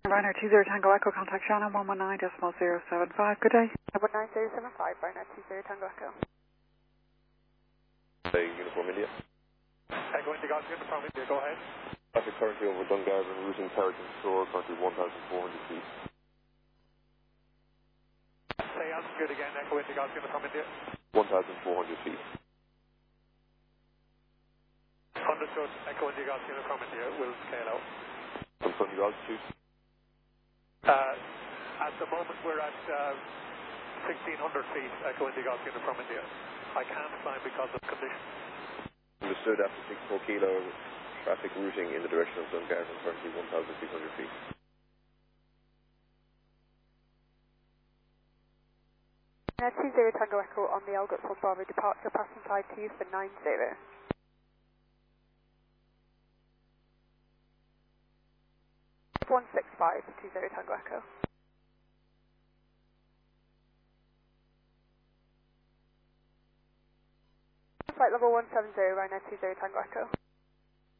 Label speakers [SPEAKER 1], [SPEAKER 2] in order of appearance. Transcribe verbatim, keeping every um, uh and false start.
[SPEAKER 1] Ryanair two zero Tango Echo, contact Shannon one one nine decimal zero seven five. Good day.
[SPEAKER 2] one nine zero seven five, Ryanair two zero Tango Echo.
[SPEAKER 3] Hey, Uniform India.
[SPEAKER 4] Echo India, Uniform India, go ahead.
[SPEAKER 3] Traffic currently over Dungarvan, routing Carrigan Store, currently one thousand four hundred feet.
[SPEAKER 4] Say altitude again, Echo India, Uniform India.
[SPEAKER 3] one thousand four hundred feet.
[SPEAKER 4] Understood, Echo India, Uniform India, will scale out.
[SPEAKER 3] Confirm your altitude.
[SPEAKER 4] Uh, at the moment we're at uh, sixteen hundred feet, Echo India, Uniform India. I can't climb because of conditions.
[SPEAKER 3] Understood, after six four kilo, traffic routing in the direction of Dungarvan, currently one thousand six hundred feet.
[SPEAKER 2] Ryanair two zero Tango Echo on the Elgort Sun Bravo departure, passing side to you for nine zero. one six five, two zero Tango Echo. Flight level one seven zero, Ryanair two zero Tango Echo.